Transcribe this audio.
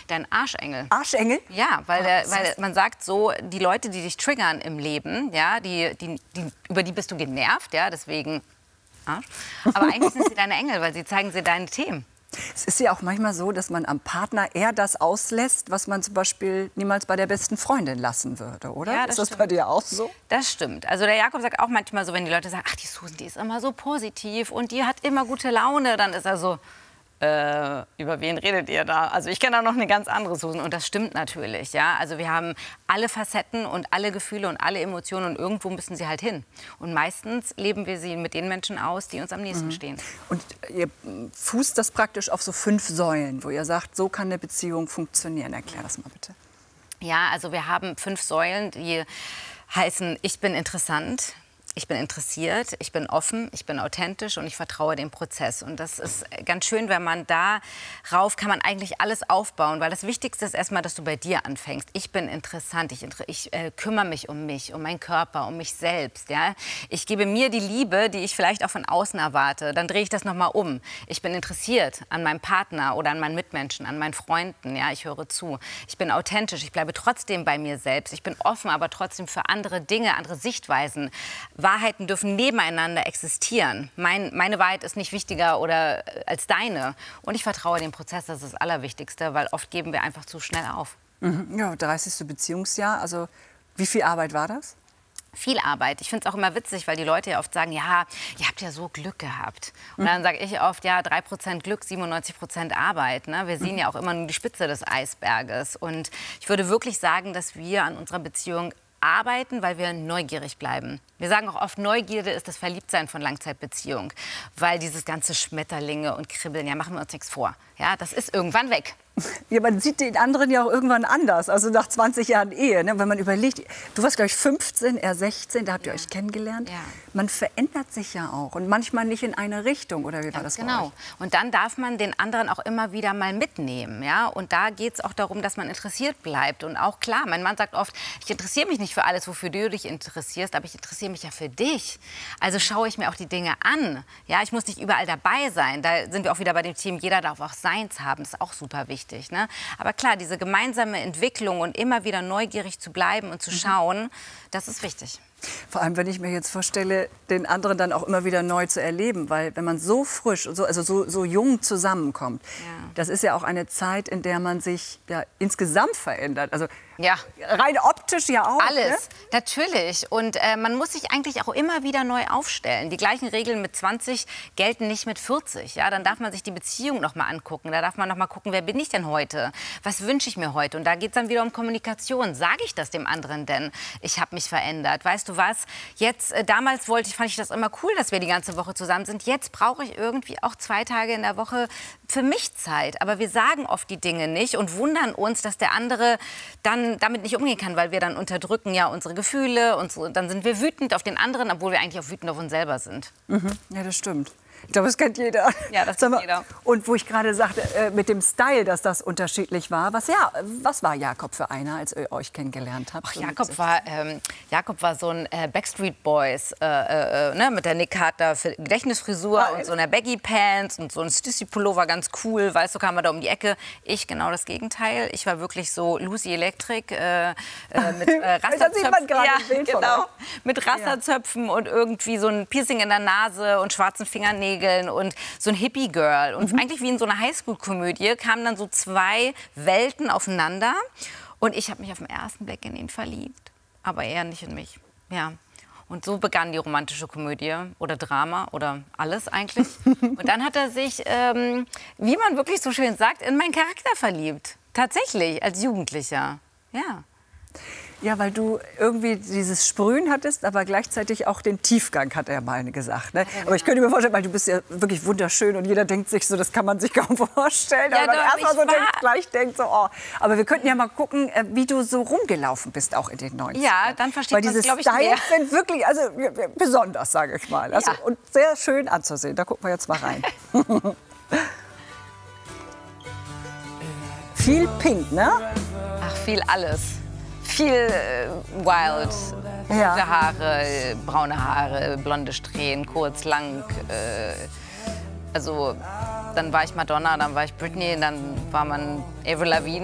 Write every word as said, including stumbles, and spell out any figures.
dein Arschengel. Arschengel? Ja, weil, Ah, der, weil man sagt so, die Leute, die dich triggern im Leben, ja, die, die, die, über die bist du genervt, ja, deswegen Arsch. Aber eigentlich sind sie deine Engel, weil sie zeigen dir deine Themen. Es ist ja auch manchmal so, dass man am Partner eher das auslässt, was man zum Beispiel niemals bei der besten Freundin lassen würde, oder? Ja, das ist das stimmt. bei dir auch so? Das stimmt. Also der Jakob sagt auch manchmal so, wenn die Leute sagen, ach, die Susan, die ist immer so positiv und die hat immer gute Laune, dann ist er so, äh, über wen redet ihr da? Also ich kenne da noch eine ganz andere Susan und das stimmt natürlich, ja. Also wir haben alle Facetten und alle Gefühle und alle Emotionen und irgendwo müssen sie halt hin. Und meistens leben wir sie mit den Menschen aus, die uns am nächsten mhm. stehen. Und ihr fußt das praktisch auf so fünf Säulen, wo ihr sagt, so kann eine Beziehung funktionieren. Erklär das mal bitte. Ja, also wir haben fünf Säulen, die heißen, ich bin interessant. Ich bin interessiert, ich bin offen, ich bin authentisch und ich vertraue dem Prozess. Und das ist ganz schön, wenn man darauf kann man eigentlich alles aufbauen, weil das Wichtigste ist erstmal, dass du bei dir anfängst. Ich bin interessant, ich, ich äh, kümmere mich um mich, um meinen Körper, um mich selbst. Ja? Ich gebe mir die Liebe, die ich vielleicht auch von außen erwarte. Dann drehe ich das nochmal um. Ich bin interessiert an meinem Partner oder an meinen Mitmenschen, an meinen Freunden. Ja? Ich höre zu. Ich bin authentisch, ich bleibe trotzdem bei mir selbst. Ich bin offen, aber trotzdem für andere Dinge, andere Sichtweisen. Wahrheiten dürfen nebeneinander existieren. Mein, meine Wahrheit ist nicht wichtiger oder als deine. Und ich vertraue dem Prozess, das ist das Allerwichtigste, weil oft geben wir einfach zu schnell auf. Mhm. Ja, dreißigste Beziehungsjahr. Also wie viel Arbeit war das? Viel Arbeit. Ich finde es auch immer witzig, weil die Leute ja oft sagen, ja, ihr habt ja so Glück gehabt. Und dann sage ich oft, ja, drei Prozent Glück, siebenundneunzig Prozent Arbeit. Ne? Wir sehen ja auch immer nur die Spitze des Eisberges. Und ich würde wirklich sagen, dass wir an unserer Beziehung arbeiten, weil wir neugierig bleiben. Wir sagen auch oft, Neugierde ist das Verliebtsein von Langzeitbeziehung. Weil dieses ganze Schmetterlinge und Kribbeln, ja, machen wir uns nichts vor. Ja, das ist irgendwann weg. Ja, man sieht den anderen ja auch irgendwann anders, also nach zwanzig Jahren Ehe. Ne? Wenn man überlegt, du warst, glaube ich, fünfzehn, er sechzehn, da habt ihr ja. euch kennengelernt. Ja. Man verändert sich ja auch und manchmal nicht in eine Richtung, oder wie war Ganz das bei genau. euch? Und dann darf man den anderen auch immer wieder mal mitnehmen. Ja? Und da geht es auch darum, dass man interessiert bleibt. Und auch klar, mein Mann sagt oft, ich interessiere mich nicht für alles, wofür du dich interessierst, aber ich interessiere mich ja für dich. Also schaue ich mir auch die Dinge an. Ja? Ich muss nicht überall dabei sein. Da sind wir auch wieder bei dem Thema, jeder darf auch seins haben. Das ist auch super wichtig. Ne? Aber klar, diese gemeinsame Entwicklung und immer wieder neugierig zu bleiben und zu schauen, das ist wichtig. Vor allem, wenn ich mir jetzt vorstelle, den anderen dann auch immer wieder neu zu erleben. Weil wenn man so frisch, so, also so, so jung zusammenkommt, Ja. das ist ja auch eine Zeit, in der man sich ja insgesamt verändert. Also Ja. rein optisch ja auch. Alles, Ne? natürlich. Und äh, man muss sich eigentlich auch immer wieder neu aufstellen. Die gleichen Regeln mit zwanzig gelten nicht mit vierzig. Ja? Dann darf man sich die Beziehung noch mal angucken. Da darf man noch mal gucken, wer bin ich denn heute? Was wünsche ich mir heute? Und da geht es dann wieder um Kommunikation. Sage ich das dem anderen denn? Ich habe mich verändert. Weißt du was? Jetzt, äh, damals wollte ich, fand ich das immer cool, dass wir die ganze Woche zusammen sind. Jetzt brauche ich irgendwie auch zwei Tage in der Woche für mich Zeit. Aber wir sagen oft die Dinge nicht und wundern uns, dass der andere dann damit nicht umgehen kann, weil wir dann unterdrücken ja unsere Gefühle und so, dann sind wir wütend auf den anderen, obwohl wir eigentlich auch wütend auf uns selber sind. Mhm. Ja, das stimmt. Ich glaube, das kennt jeder. Ja, das Sag mal, kennt jeder. Und wo ich gerade sagte, äh, mit dem Style, dass das unterschiedlich war. Was, ja, was war Jakob für einer, als ihr euch kennengelernt habt? Ach, Jakob war, ähm, Jakob war so ein äh, Backstreet Boys, äh, äh, ne, mit der Nick Carter Gedächtnisfrisur Ah, und so einer Baggy Pants und so ein Stussy-Pullover, ganz cool. Weißt du, kam er da um die Ecke. Ich genau das Gegenteil. Ich war wirklich so Lucy Electric äh, äh, mit äh, Da sieht man Rasterzöpfen. gerade Ja, ein Bild von genau. euch. Mit Rasterzöpfen und irgendwie so ein Piercing in der Nase und schwarzen Fingernägeln und so ein Hippie-Girl. Und mhm. eigentlich wie in so einer Highschool-Komödie kamen dann so zwei Welten aufeinander. Und ich habe mich auf den ersten Blick in ihn verliebt. Aber er nicht in mich. Ja. Und so begann die romantische Komödie oder Drama oder alles eigentlich. Und dann hat er sich, ähm, wie man wirklich so schön sagt, in meinen Charakter verliebt. Tatsächlich, als Jugendlicher. Ja. Ja, weil du irgendwie dieses Sprühen hattest, aber gleichzeitig auch den Tiefgang, hat er mal gesagt. Ne? Ja, genau. Aber ich könnte mir vorstellen, weil du bist ja wirklich wunderschön und jeder denkt sich so, das kann man sich kaum vorstellen. Ja, aber man doch, erst mal ich so war- denkt, gleich denkt so, oh. Aber wir könnten ja mal gucken, äh, wie du so rumgelaufen bist, auch in den neunzigern. Ja, dann versteht Weil man's, diese glaub ich, Styles mehr. sind wirklich, also besonders, sage ich mal. Also, Ja. Und sehr schön anzusehen. Da gucken wir jetzt mal rein. Viel Pink, ne? Ach, viel alles. Viel äh, wild. Ja. Gute Haare, äh, braune Haare, blonde Strähnen, kurz, lang. Äh, also, dann war ich Madonna, dann war ich Britney, dann war man Avril Lavigne.